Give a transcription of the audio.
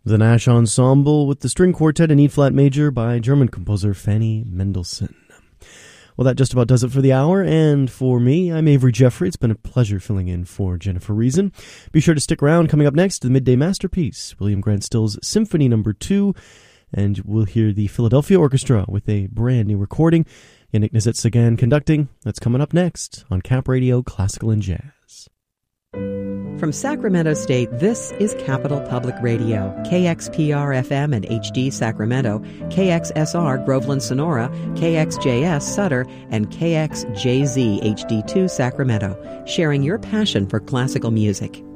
The Nash Ensemble with the string quartet in E-flat major by German composer Fanny Mendelssohn. Well, that just about does it for the hour, and for me, I'm Avery Jeffrey. It's been a pleasure filling in for Jennifer Reason. Be sure to stick around. Coming up next, the midday masterpiece, William Grant Still's Symphony No. 2, and we'll hear the Philadelphia Orchestra with a brand new recording. Yannick Nézet-Séguin conducting. That's coming up next on Cap Radio Classical and Jazz. From Sacramento State, this is Capital Public Radio, KXPR-FM and HD Sacramento, KXSR Groveland Sonora, KXJS Sutter, and KXJZ HD2 Sacramento, sharing your passion for classical music.